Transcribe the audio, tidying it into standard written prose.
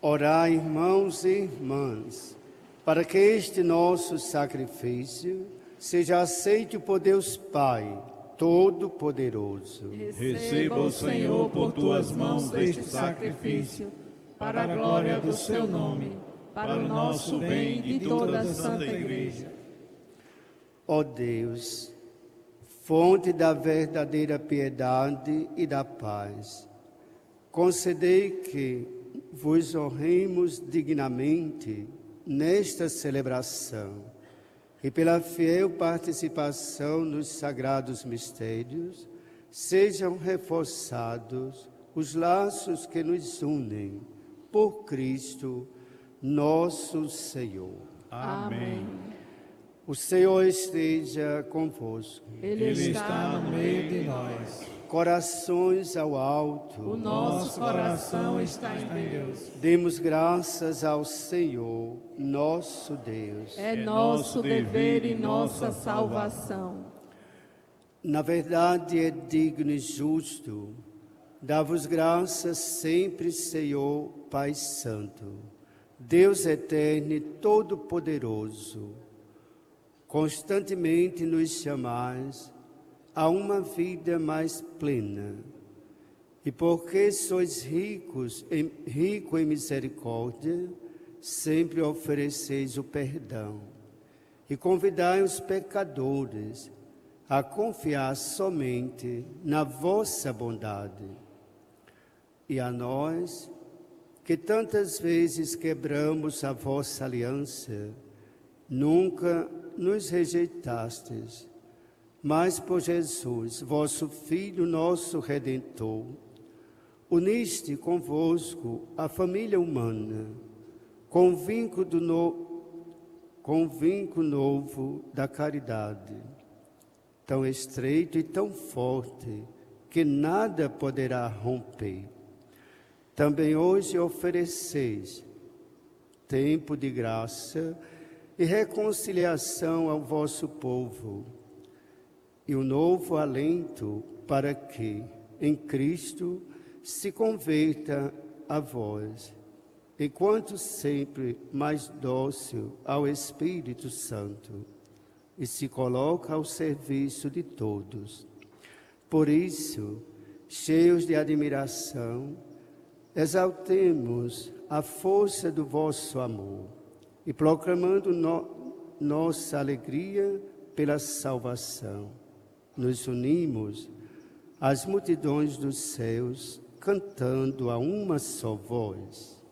Orai, irmãos e irmãs, para que este nosso sacrifício seja aceito por Deus Pai Todo-Poderoso. Receba o Senhor por tuas mãos este sacrifício, para a glória do seu nome, para o nosso bem e de toda a Santa Igreja. Ó Deus, fonte da verdadeira piedade e da paz, concedei que vos honremos dignamente nesta celebração e pela fiel participação nos sagrados mistérios sejam reforçados os laços que nos unem por Cristo nosso Senhor. Amém. O Senhor esteja convosco. Ele está no meio de nós. Corações ao alto. O nosso coração está em Deus. Demos graças ao Senhor, nosso Deus. É nosso dever e nossa salvação. Na verdade, é digno e justo dar-vos graças sempre, Senhor, Pai Santo, Deus eterno e todo-poderoso, constantemente nos chamais a uma vida mais plena. E porque sois rico em misericórdia, sempre ofereceis o perdão e convidai os pecadores a confiar somente na vossa bondade. E a nós, que tantas vezes quebramos a vossa aliança, nunca nos rejeitastes, mas por Jesus, vosso Filho, nosso Redentor, uniste convosco a família humana, com vínculo novo da caridade, tão estreito e tão forte que nada poderá romper. Também hoje ofereceis tempo de graça e reconciliação ao vosso povo, e um novo alento para que, em Cristo, se converta a vós, enquanto sempre mais dócil ao Espírito Santo, e se coloca ao serviço de todos. Por isso, cheios de admiração, exaltemos a força do vosso amor e proclamando nossa alegria pela salvação, nos unimos às multidões dos céus, cantando a uma só voz.